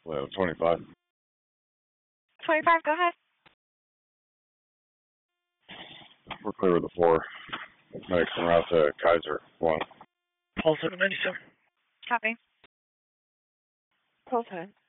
Well, 25. 25, go ahead. We're clear with the 4. Medics en route to Kaiser 1. Pulse 797. Copy. Pulse 7.